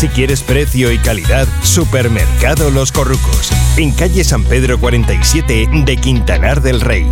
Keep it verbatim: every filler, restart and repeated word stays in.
Si quieres precio y calidad, Supermercado Los Corrucos. En calle San Pedro cuarenta y siete de Quintanar del Rey.